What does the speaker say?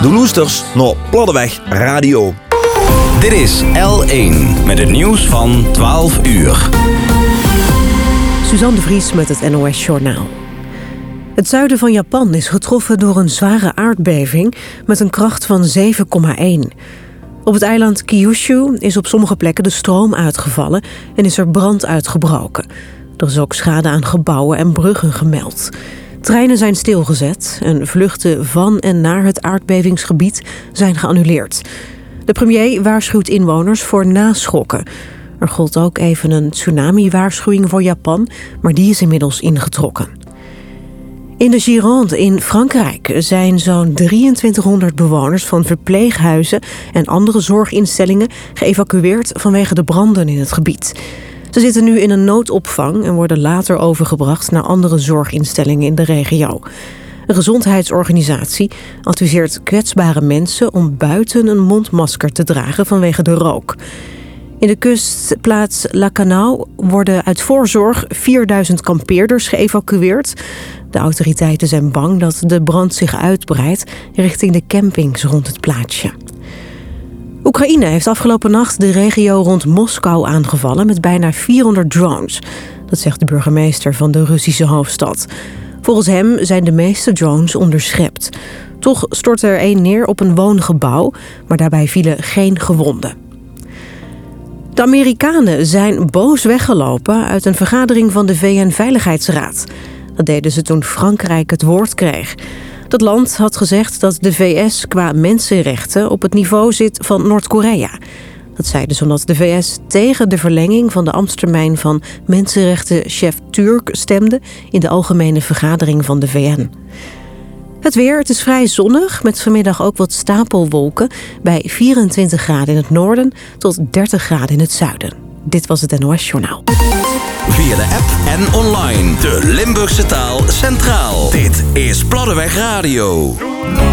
De loesters naar Platteweg Radio. Dit is L1 met het nieuws van 12 uur. Suzanne de Vries met het NOS Journaal. Het zuiden van Japan is getroffen door een zware aardbeving met een kracht van 7,1. Op het eiland Kyushu is op sommige plekken de stroom uitgevallen en is er brand uitgebroken. Er is ook schade aan gebouwen en bruggen gemeld. Treinen zijn stilgezet en vluchten van en naar het aardbevingsgebied zijn geannuleerd. De premier waarschuwt inwoners voor naschokken. Er gold ook even een tsunami-waarschuwing voor Japan, maar die is inmiddels ingetrokken. In de Gironde in Frankrijk zijn zo'n 2300 bewoners van verpleeghuizen en andere zorginstellingen geëvacueerd vanwege de branden in het gebied. Ze zitten nu in een noodopvang en worden later overgebracht naar andere zorginstellingen in de regio. Een gezondheidsorganisatie adviseert kwetsbare mensen om buiten een mondmasker te dragen vanwege de rook. In de kustplaats Lacanau worden uit voorzorg 4000 kampeerders geëvacueerd. De autoriteiten zijn bang dat de brand zich uitbreidt richting de campings rond het plaatsje. Oekraïne heeft afgelopen nacht de regio rond Moskou aangevallen met bijna 400 drones. Dat zegt de burgemeester van de Russische hoofdstad. Volgens hem zijn de meeste drones onderschept. Toch stortte er één neer op een woongebouw, maar daarbij vielen geen gewonden. De Amerikanen zijn boos weggelopen uit een vergadering van de VN-veiligheidsraad. Dat deden ze toen Frankrijk het woord kreeg. Dat land had gezegd dat de VS qua mensenrechten op het niveau zit van Noord-Korea. Dat zeiden ze omdat de VS tegen de verlenging van de ambtstermijn van mensenrechtenchef Turk stemde in de algemene vergadering van de VN. Het weer, het is vrij zonnig, met vanmiddag ook wat stapelwolken bij 24 graden in het noorden tot 30 graden in het zuiden. Dit was het NOS Journaal. Via de app en online. De Limburgse taal centraal. Dit is Platteweg Radio.